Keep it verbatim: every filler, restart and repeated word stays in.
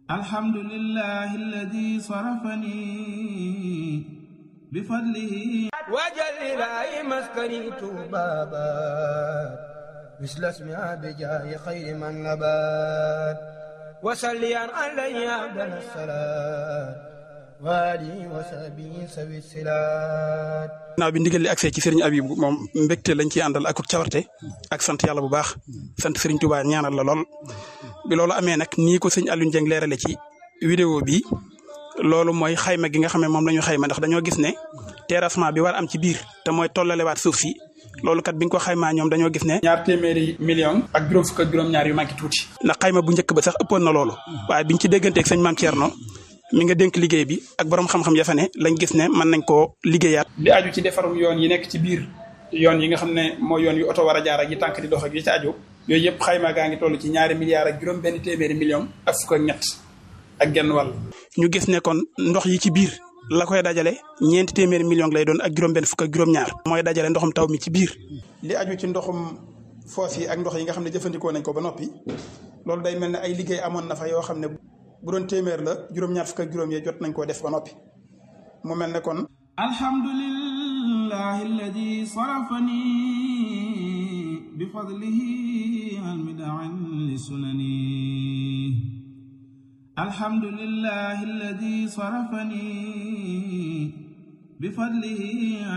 الحمد لله الذي صرفني بفضله وجل إلهي مسكني بابا مثل اسمها بجاه خير من نبات وسليا علي عبدنا الصلاة وآله وصحبه سوي الصلاة. naaw bi ndigal li agsee ci Serigne Abibou moom mbégte lañ ciy àndal ak cawarte ak sant yàlla bu baax sant Serigne Touba ñaanal la lool bi loolu amee nag nii ko sëñ Alioune Dieng leerale ci vidéo bi loolu mooy xayma gi nga xam ne moom la ñu xayma ndax dañoo gis ne terrassement bi war am ci biir te mooy tollalewaat suuf si loolu kat bi ñu ko xaymaa ñoom dañoo gis ne ñaar téeméeri million ak juróom fukk ak juróom-ñaar yu manqué tuuti ndax xayma bu njëkk ba sax ëppoon na loolu waaye biñ ci dégganteeg sëñ Mame Thierno mi nga dénk liggéey bi ak borom xam-xam ya fa ne lañ gis ne mën nañ koo liggéeyaat. li aju ci defarum yoon yi nekk ci biir yoon yi nga xam ne mooy yoon yu oto war a jaar ak yi tànk di dox ak yi ci aju yooyu yëpp xayma gaa ngi toll ci ñaari milliards ak juróom benn téeméeri million ak fukk ak ñett ak genn wàll. ñu gis ne kon ndox yi ci biir la koy dajale ñeenti téeméeri million lay doon ak juróom benn fukk ak juróom-ñaar. mooy dajale ndoxum taw mi ci biir. li aju ci ndoxum foos yi ak ndox yi nga xam ne jëfandikoo nañ ko ba noppi loolu day mel ne ay liggéey amoon na fa yoo xam ne bu doon téeméer la juróom-ñaar fukk ak juróom yee jot nañ koo def ba noppi mu mel ne kon alhamdulillahi alladi sarafani bi fadlihi almidaan li sunani alhamdulillahi alladi sarafani bi fadlihi